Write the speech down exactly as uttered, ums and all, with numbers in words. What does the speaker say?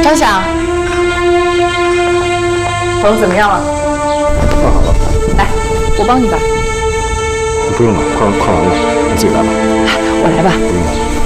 张想，缝怎么样了？ 画好了。 来，我帮你吧。 不用了，画画完了，你自己来吧。 我来吧。 不用了。